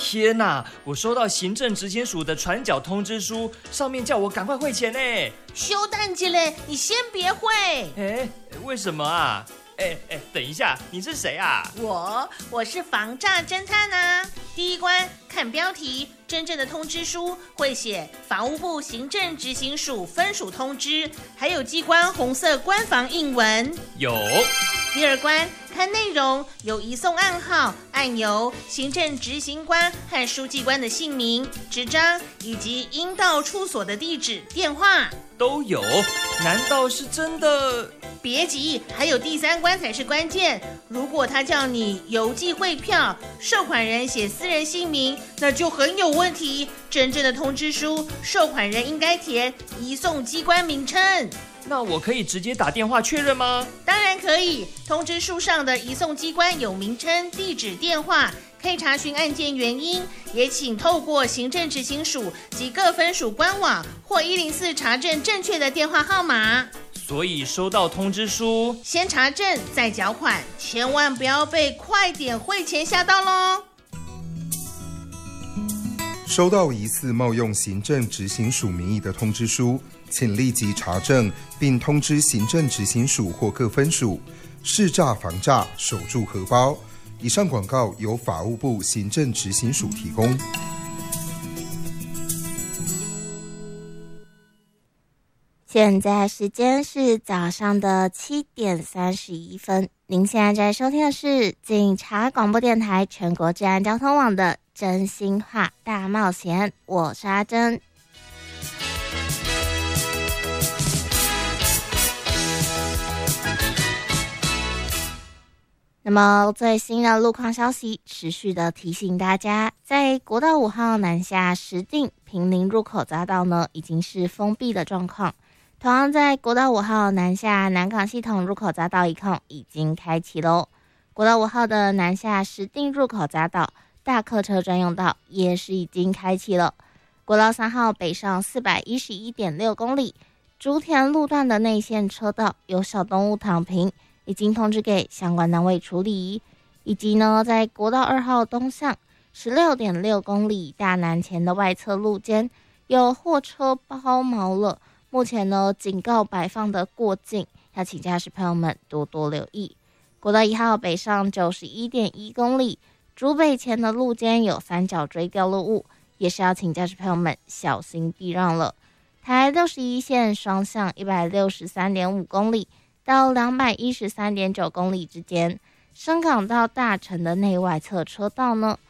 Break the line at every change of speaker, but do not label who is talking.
天哪！我收到行政执行署的传缴通知书，上面叫我赶快汇钱呢。
修蛋姐嘞，你先别汇。
为什么啊？等一下，你是谁啊？
我是防诈侦探啊。第一关看标题，真正的通知书会写法务部行政执行署分署通知，还有机关红色官方印文。
有。
第二关看内容，有移送暗号、案由、行政执行官和书记官的姓名、纸张以及应到处所的地址、电话
都有。难道是真的？
别急，还有第三关才是关键。如果他叫你邮寄汇票，受款人写私人姓名，那就很有问题。真正的通知书，受款人应该填移送机关名称。
那我可以直接打电话确认吗？
当然可以，通知书上的移送机关有名称、地址、电话，可以查询案件原因，也请透过行政执行署及各分署官网或104查证正确的电话号码。
所以收到通知书，
先查证再缴款，千万不要被快点汇钱吓到咯。
收到疑似冒用行政执行署名义的通知书，请立即查证并通知行政执行署或各分署，识诈防诈，守住荷包。以上广告由法务部行政执行署提供。
现在时间是早上的7点31分，您现在在收听的是警察广播电台全国治安交通网的真心话大冒险，我是阿珍。那么最新的路况消息，持续的提醒大家，在国道5号南下石碇坪林入口匝道呢，已经是封闭的状况。同样在国道5号南下南港系统入口匝道一控已经开启咯。国道5号的南下石碇入口匝道大客车专用道也是已经开启了。国道3号北上 411.6 公里竹田路段的内线车道有小动物躺平，已经通知给相关单位处理。以及呢，在国道2号东向 16.6 公里大南前的外侧路肩有货车抛锚了，目前呢，警告摆放的过境，要请驾驶朋友们多多留意。国道1号北上 91.1 公里竹北前的路肩有三角锥掉落物，也是要请驾驶朋友们小心避让了。台61线双向 163.5 公里到 213.9 公里之间，深港到大城的内外侧车道呢，